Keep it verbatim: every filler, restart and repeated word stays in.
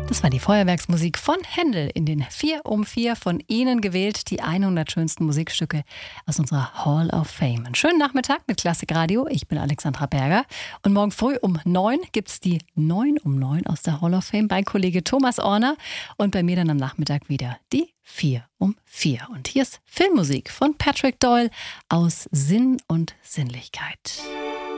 Das war die Feuerwerksmusik von Händel in den vier um vier von Ihnen gewählt, die hundert schönsten Musikstücke aus unserer Hall of Fame. Einen schönen Nachmittag mit Klassikradio. Ich bin Alexandra Berger und morgen früh um neun gibt es die neun um neun aus der Hall of Fame bei Kollege Thomas Orner und bei mir dann am Nachmittag wieder die vier um vier. Und hier ist Filmmusik von Patrick Doyle aus Sinn und Sinnlichkeit.